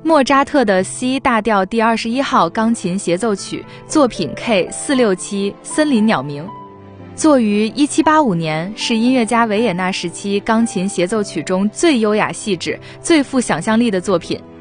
莫扎特的 C 大调第21号钢琴协奏曲，作品 K467森林鸟鸣，作于1785年，是音乐家维也纳时期钢琴协奏曲中最优雅细致、最富想象力的作品。